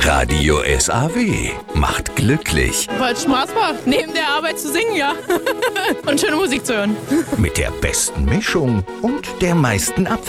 Radio SAW macht glücklich. Weil es Spaß macht, neben der Arbeit zu singen, ja. Und schöne Musik zu hören. Mit der besten Mischung und der meisten Abwechslung.